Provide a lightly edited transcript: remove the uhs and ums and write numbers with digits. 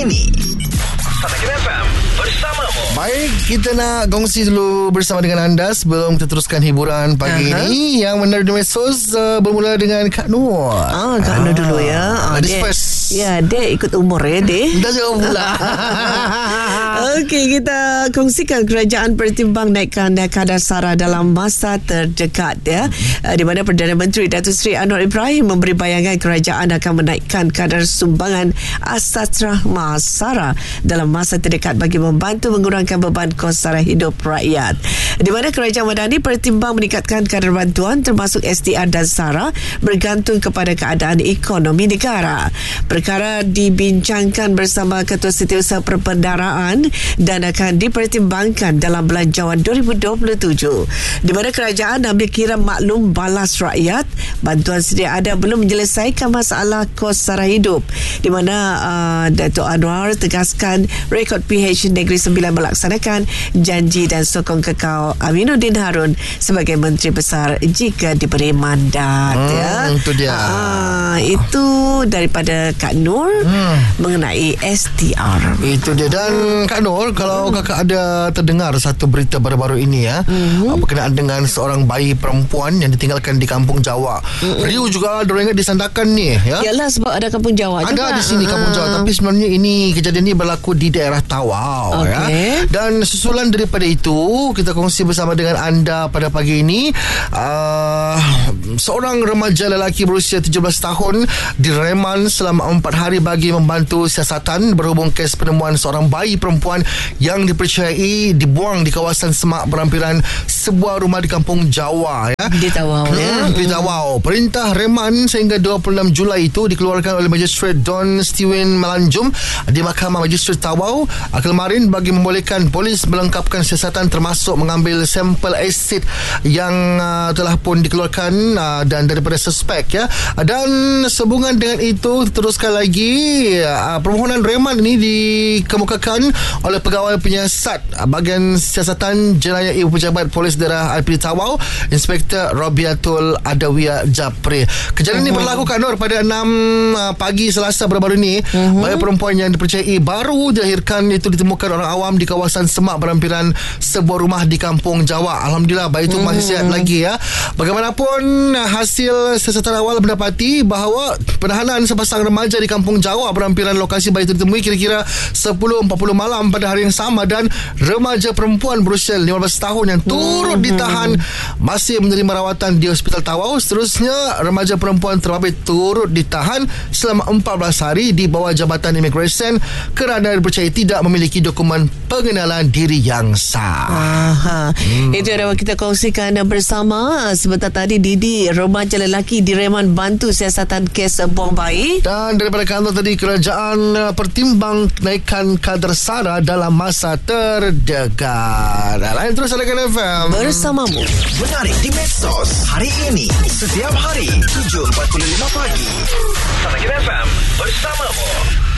ini. Sunnacam FM bersamamu. Baik, kita nak kongsi dulu bersama dengan anda sebelum kita teruskan hiburan pagi ini. Yang menarik di medsos bermula dengan Kak Nur. Kak Nur dulu ya. Ladies first. Ya, Dek ikut umur ya, Dek. Dah jauh pula. Okey, kita kongsikan kerajaan pertimbang naikkan kadar SARA dalam masa terdekat ya. Di mana Perdana Menteri Datuk Seri Anwar Ibrahim memberi bayangan kerajaan akan menaikkan kadar sumbangan asas rahmah SARA dalam masa terdekat bagi membantu mengurangkan beban kos sara hidup rakyat. Di mana kerajaan Madani pertimbang meningkatkan kadar bantuan termasuk SDR dan SARA bergantung kepada keadaan ekonomi negara. Perkara dibincangkan bersama Ketua Setiausaha Perbendaraan dan akan dipertimbangkan dalam Belanjawan 2027. Di mana kerajaan ambil kira maklum balas rakyat, bantuan sedia ada belum menyelesaikan masalah kos sara hidup. Di mana Datuk Anwar tegaskan rekod PH Negeri Sembilan melaksanakan janji dan sokong kekal Aminuddin Harun sebagai Menteri Besar jika diberi mandat. Itu dia. Itu daripada Kak Nur mengenai SDR. Itu dia. Dan Kak Nur, kalau kakak ada terdengar satu berita baru-baru ini berkenaan dengan seorang bayi perempuan yang ditinggalkan di kampung Jawa. Riu juga diorang ingat disandakan ni ya. Yalah, sebab ada kampung Jawa juga. Ada di sini kampung Jawa, tapi sebenarnya ini kejadian ini berlaku di daerah Tawau ya. Dan susulan daripada itu kita kongsi bersama dengan anda pada pagi ini. Seorang remaja lelaki berusia 17 tahun direman selama 4 hari bagi membantu siasatan berhubung kes penemuan seorang bayi perempuan yang dipercayai dibuang di kawasan semak berampiran sebuah rumah di kampung Jawa ya. Di Tawau di Tawau. Perintah reman sehingga 26 Julai itu dikeluarkan oleh Magistrate Don Steven Melanjum di Mahkamah Magistrate Tawau kemarin bagi membolehkan polis melengkapkan siasatan termasuk mengambil sampel asid yang telah pun dikeluarkan dan daripada suspek ya. Dan sehubungan dengan itu teruskan lagi permohonan reman ini dikemukakan oleh pegawai penyiasat bahagian siasatan jenayah ibu pejabat polis daerah IPD Tawau Inspektor Robiatul Adawiyah Japri. Kejadian ini berlaku Kak Nur pada 6 pagi Selasa baru-baru ini. Bayi perempuan yang dipercayai baru dilahirkan itu ditemukan orang awam di kawasan semak berampiran sebuah rumah di kampung Jawa. Alhamdulillah bayi itu masih sihat lagi ya. Bagaimanapun hasil siasatan awal mendapati bahawa penahanan sepasang remaja di kampung Jawa berampiran lokasi bayi itu ditemui kira-kira 10.40 malam pada hari yang sama, dan remaja perempuan berusia 15 tahun yang turut ditahan masih menerima rawatan di Hospital Tawau. Seterusnya remaja perempuan terbabit turut ditahan selama 14 hari di bawah Jabatan Imigresen kerana dipercayai tidak memiliki dokumen pengenalan diri yang sah. Itu yang kita kongsikan bersama. Sebentar tadi Didi, remaja lelaki direman bantu siasatan kes buang bayi. Dan daripada kantor tadi, kerajaan pertimbang naikkan kadar SARA dalam masa terdekat. Lain terus Sunnacam FM bersamamu. Menarik di medsos hari ini setiap hari 7.45 pagi. Sunnacam FM bersamamu.